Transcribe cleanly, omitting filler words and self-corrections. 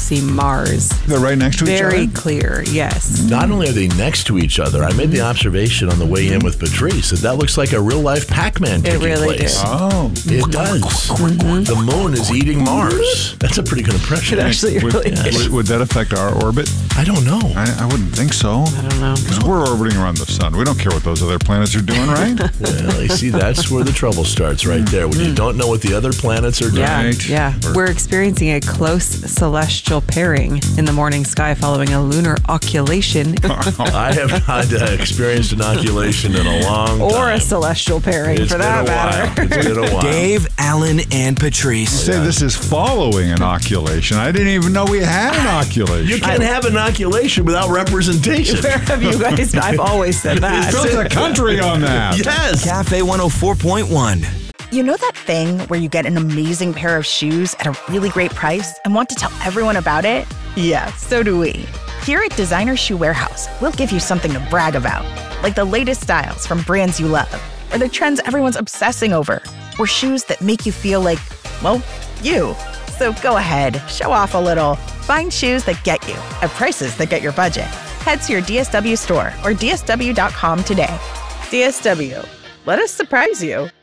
see Mars. They're right next to each other? Very clear, yes. Not only are they next to each other, I made the observation on the way in with Patrice that looks like a real-life Pac-Man taking really place. did. Oh. It does. The moon is eating Mars. That's a pretty good impression. It actually really is. Would that affect our orbit? I don't know. I wouldn't think so. I don't know. Because we're orbiting around the sun. We don't care what those other planets are doing, right? Well, you see, that's where the trouble starts right there, when you don't know what the other planets are doing. Yeah. We're experiencing a close celestial pairing in the morning sky following a lunar occultation. I have not experienced inoculation in a long time. Or a celestial pairing, It's for been that a matter. while. It's been a while. Dave, Alan, and Patrice. Say this is following inoculation. I didn't even know we had inoculation. You can't have inoculation without representation. Where have you guys? I've always said that. Built a country on that. Yes. Cafe 104.1. You know that thing where you get an amazing pair of shoes at a really great price and want to tell everyone about it? Yeah, so do we. Here at Designer Shoe Warehouse, we'll give you something to brag about, like the latest styles from brands you love, or the trends everyone's obsessing over, or shoes that make you feel like, well, you. So go ahead, show off a little. Find shoes that get you at prices that get your budget. Head to your DSW store or dsw.com today. DSW, let us surprise you.